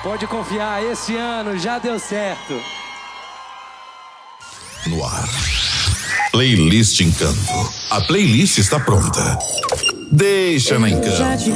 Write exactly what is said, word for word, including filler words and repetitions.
Pode confiar, esse ano já deu certo. No ar. Playlist Encanto. A playlist está pronta. Deixa na Encanto. Já te